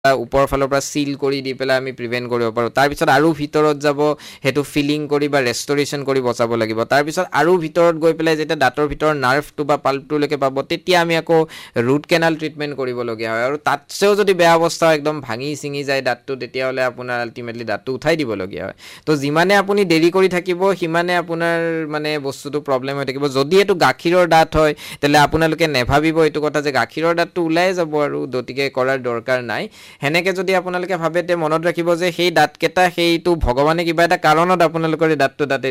ওপৰৰ ফালৰ পৰা সিল কৰি দি পেলাই আমি প্ৰিভেন্ট কৰিব পাৰো তাৰ পিছত আৰু ভিতৰত যাব হেতু ফিলিং কৰি বা ৰেষ্টৰেচন কৰি বচাব লাগিব তাৰ পিছত আৰু ভিতৰত গৈ পেলাই যেতিয়া দাঁতৰ ভিতৰ নাৰ্ভটো বা পাল্পটো লৈকে পাব তেতিয়া আমি আকৌ ৰুট কেনাল ট্ৰিটমেন্ট কৰিব লগিয়া হয় আৰু তাতছেও যদি বেয়া অৱস্থা একদম ভাঙি চিঙি যায় দাঁতটো তেতিয়া হলে আপোনাৰ আলটিমেটলি দাঁতটো উঠাই দিব লগিয়া হয় তো যিমানে আপুনি দেৰি কৰি থাকিব সিমানে আপোনাৰ মানে বস্তুটো প্ৰবলেম হৈ থাকিব যদি এটো গাখীৰৰ দাঁত হয় তেলে আপোনালোকে নেভাবিব এটো কথা যে গাখীৰৰ দাঁতটো ওলাই যাব আৰু দতিকে কৰাৰ দৰকাৰ নাই হেনেকে যদি আপোনালোকে ভাবে তে মনত ৰাখিব যে সেই দাঁত কেটা সেইটো ভগৱানে কিবা এটা কাৰণত আপোনালোকৰ দাঁতটো দাঁতে